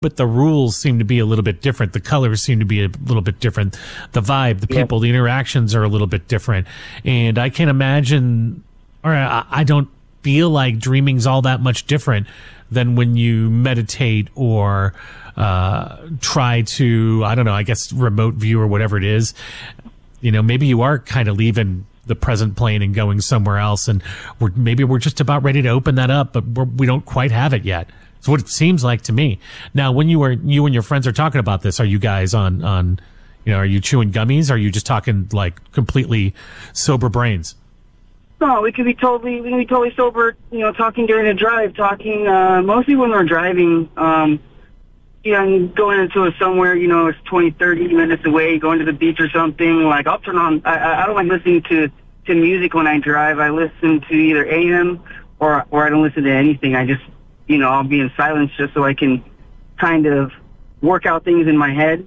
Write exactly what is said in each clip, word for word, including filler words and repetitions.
but the rules seem to be a little bit different. The colors seem to be a little bit different. The vibe, the people, yeah. the interactions are a little bit different. And I can't imagine, or I, I don't feel like dreaming's all that much different than when you meditate or uh, try to, I don't know, I guess remote view or whatever it is. You know, maybe you are kind of leaving the present plane and going somewhere else, and we're maybe we're just about ready to open that up, but we're, we don't quite have it yet. It's what it seems like to me. Now, when you are you and your friends are talking about this, are you guys on on, you know, are you chewing gummies? Or are you just talking like completely sober brains? No, we could be totally we can be totally sober. You know, talking during a drive, talking uh, mostly when we're driving. Um, you know, and going into a somewhere, you know, it's twenty, thirty minutes away, going to the beach or something. Like, I'll turn on. I, I don't like listening to, to music when I drive. I listen to either A M or or I don't listen to anything. I just, you know, I'll be in silence just so I can kind of work out things in my head.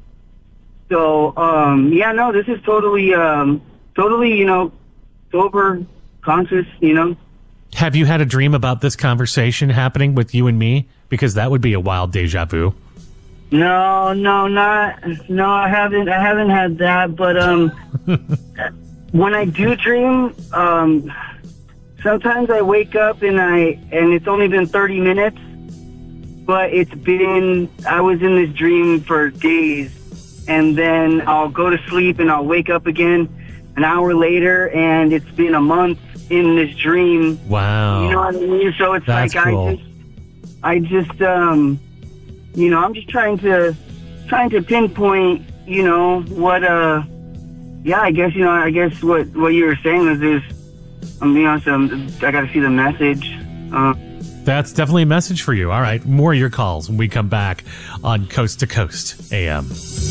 So, um, yeah, no, this is totally, um, totally, you know, sober, conscious, you know. Have you had a dream about this conversation happening with you and me? Because that would be a wild deja vu. No, no, not, no, I haven't, I haven't had that, but, um, when I do dream, um, sometimes I wake up and I, and it's only been thirty minutes, but it's been, I was in this dream for days, and then I'll go to sleep and I'll wake up again an hour later, and it's been a month in this dream. Wow. You know what I mean? So it's That's like, cool. I just, I just, um, you know, I'm just trying to, trying to pinpoint, you know, what, uh, yeah, I guess, you know, I guess what, what you were saying is there's, I'm being honest, um, I got to see the message. Uh, That's definitely a message for you. All right, more of your calls when we come back on Coast to Coast A M.